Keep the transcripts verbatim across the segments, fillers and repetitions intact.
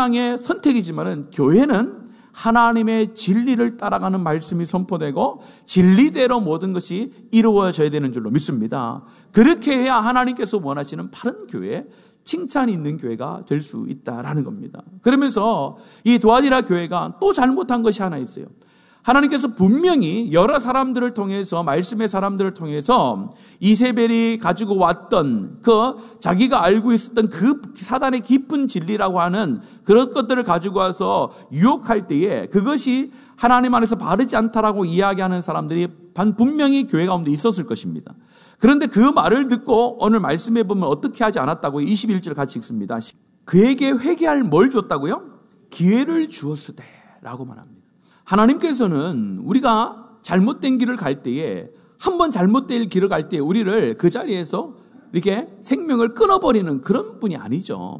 신앙의 선택이지만은 교회는 하나님의 진리를 따라가는 말씀이 선포되고 진리대로 모든 것이 이루어져야 되는 줄로 믿습니다. 그렇게 해야 하나님께서 원하시는 바른 교회, 칭찬이 있는 교회가 될 수 있다라는 겁니다. 그러면서 이 도아디라 교회가 또 잘못한 것이 하나 있어요. 하나님께서 분명히 여러 사람들을 통해서, 말씀의 사람들을 통해서 이세벨이 가지고 왔던 그 자기가 알고 있었던 그 사단의 깊은 진리라고 하는 그런 것들을 가지고 와서 유혹할 때에 그것이 하나님 안에서 바르지 않다라고 이야기하는 사람들이 분명히 교회 가운데 있었을 것입니다. 그런데 그 말을 듣고 오늘 말씀해 보면 어떻게 하지 않았다고 이십일 절 같이 읽습니다. 그에게 회개할 뭘 줬다고요? 기회를 주었으되 라고 말합니다. 하나님께서는 우리가 잘못된 길을 갈 때에, 한번 잘못된 길을 갈 때에 우리를 그 자리에서 이렇게 생명을 끊어버리는 그런 분이 아니죠.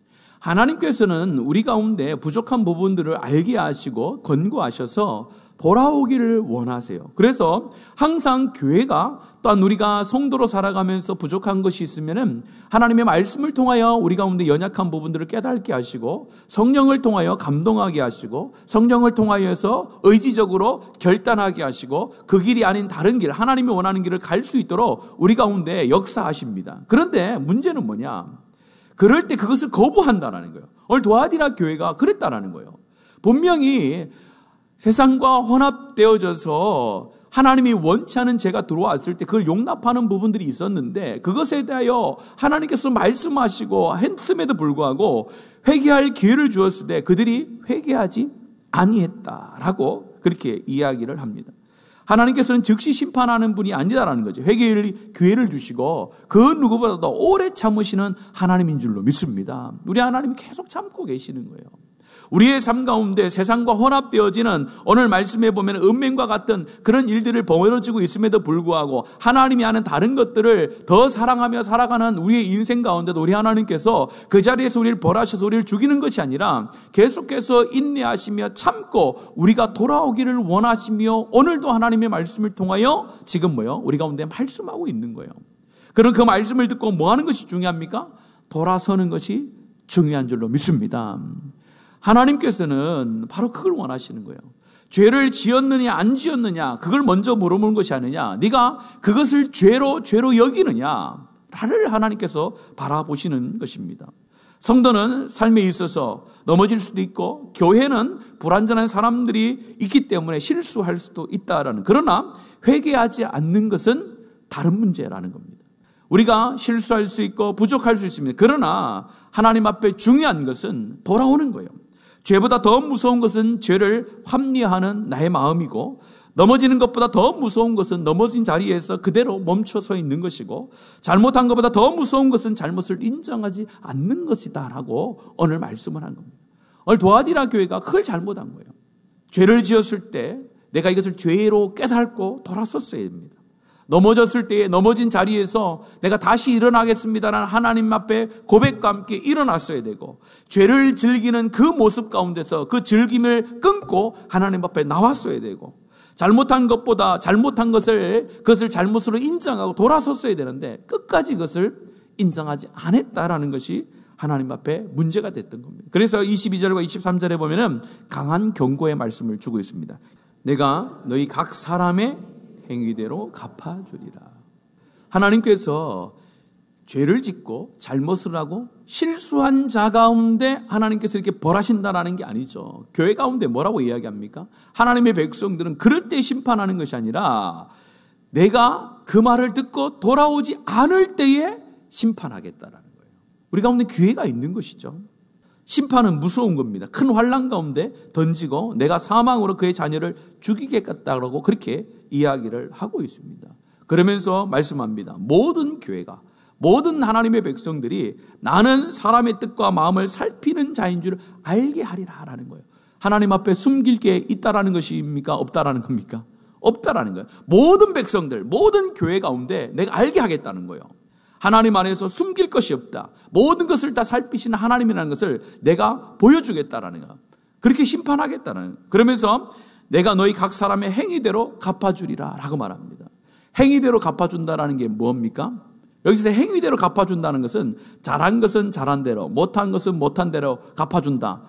하나님께서는 우리 가운데 부족한 부분들을 알게 하시고 권고하셔서 돌아오기를 원하세요. 그래서 항상 교회가, 또한 우리가 성도로 살아가면서 부족한 것이 있으면은 하나님의 말씀을 통하여 우리 가운데 연약한 부분들을 깨닫게 하시고, 성령을 통하여 감동하게 하시고, 성령을 통하여서 의지적으로 결단하게 하시고, 그 길이 아닌 다른 길, 하나님이 원하는 길을 갈 수 있도록 우리 가운데 역사하십니다. 그런데 문제는 뭐냐? 그럴 때 그것을 거부한다는 거예요. 오늘 도아디라 교회가 그랬다는 거예요. 분명히 세상과 혼합되어져서 하나님이 원치 않은 죄가 들어왔을 때 그걸 용납하는 부분들이 있었는데, 그것에 대하여 하나님께서 말씀하시고 했음에도 불구하고 회개할 기회를 주었을 때 그들이 회개하지 아니했다라고 그렇게 이야기를 합니다. 하나님께서는 즉시 심판하는 분이 아니다라는 거죠. 회개의 기회를 주시고 그 누구보다도 오래 참으시는 하나님인 줄로 믿습니다. 우리 하나님이 계속 참고 계시는 거예요. 우리의 삶 가운데 세상과 혼합되어지는, 오늘 말씀해 보면 은맹과 같은 그런 일들을 벌어지고 있음에도 불구하고 하나님이 하는 다른 것들을 더 사랑하며 살아가는 우리의 인생 가운데도 우리 하나님께서 그 자리에서 우리를 벌하셔서 우리를 죽이는 것이 아니라 계속해서 인내하시며 참고 우리가 돌아오기를 원하시며 오늘도 하나님의 말씀을 통하여 지금 뭐요? 우리 가운데 말씀하고 있는 거예요. 그럼 그 말씀을 듣고 뭐 하는 것이 중요합니까? 돌아서는 것이 중요한 줄로 믿습니다. 하나님께서는 바로 그걸 원하시는 거예요. 죄를 지었느냐 안 지었느냐 그걸 먼저 물어보는 것이 아니냐, 네가 그것을 죄로 죄로 여기느냐를 하나님께서 바라보시는 것입니다. 성도는 삶에 있어서 넘어질 수도 있고, 교회는 불완전한 사람들이 있기 때문에 실수할 수도 있다라는, 그러나 회개하지 않는 것은 다른 문제라는 겁니다. 우리가 실수할 수 있고 부족할 수 있습니다. 그러나 하나님 앞에 중요한 것은 돌아오는 거예요. 죄보다 더 무서운 것은 죄를 합리화하는 나의 마음이고, 넘어지는 것보다 더 무서운 것은 넘어진 자리에서 그대로 멈춰서 있는 것이고, 잘못한 것보다 더 무서운 것은 잘못을 인정하지 않는 것이다라고 오늘 말씀을 한 겁니다. 오늘 도아디라 교회가 그걸 잘못한 거예요. 죄를 지었을 때 내가 이것을 죄로 깨닫고 돌아섰어야 됩니다. 넘어졌을 때에 넘어진 자리에서 내가 다시 일어나겠습니다라는 하나님 앞에 고백과 함께 일어났어야 되고, 죄를 즐기는 그 모습 가운데서 그 즐김을 끊고 하나님 앞에 나왔어야 되고, 잘못한 것보다 잘못한 것을 그것을 잘못으로 인정하고 돌아섰어야 되는데 끝까지 그것을 인정하지 않았다라는 것이 하나님 앞에 문제가 됐던 겁니다. 그래서 이십이 절과 이십삼 절에 보면은 강한 경고의 말씀을 주고 있습니다. 내가 너희 각 사람의 행위대로 갚아주리라. 하나님께서 죄를 짓고 잘못을 하고 실수한 자 가운데 하나님께서 이렇게 벌하신다라는 게 아니죠. 교회 가운데 뭐라고 이야기합니까? 하나님의 백성들은 그럴 때 심판하는 것이 아니라 내가 그 말을 듣고 돌아오지 않을 때에 심판하겠다라는 거예요. 우리 가운데 기회가 있는 것이죠. 심판은 무서운 겁니다. 큰 환난 가운데 던지고 내가 사망으로 그의 자녀를 죽이겠다고 그렇게 이야기를 하고 있습니다. 그러면서 말씀합니다. 모든 교회가, 모든 하나님의 백성들이 나는 사람의 뜻과 마음을 살피는 자인 줄 알게 하리라라는 거예요. 하나님 앞에 숨길 게 있다라는 것입니까? 없다라는 겁니까? 없다라는 거예요. 모든 백성들, 모든 교회 가운데 내가 알게 하겠다는 거예요. 하나님 안에서 숨길 것이 없다. 모든 것을 다 살피시는 하나님이라는 것을 내가 보여주겠다라는 거예요. 그렇게 심판하겠다는 거예요. 그러면서 내가 너희 각 사람의 행위대로 갚아주리라 라고 말합니다. 행위대로 갚아준다라는 게 뭡니까? 여기서 행위대로 갚아준다는 것은 잘한 것은 잘한 대로, 못한 것은 못한 대로 갚아준다.